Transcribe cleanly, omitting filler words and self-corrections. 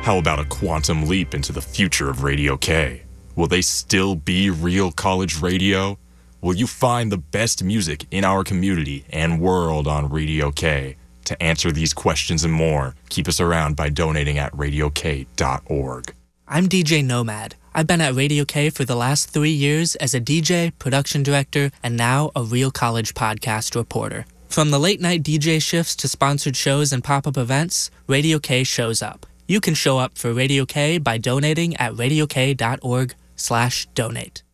How about a quantum leap into the future of Radio K? Will they still be real college radio? Will you find the best music in our community and world on Radio K? To answer these questions and more, keep us around by donating at radiok.org. I'm DJ Nomad. I've been at Radio K for the last 3 years as a DJ, production director, and now a Real College podcast reporter. From the late-night DJ shifts to sponsored shows and pop-up events, Radio K shows up. You can show up for Radio K by donating at radiok.org/donate.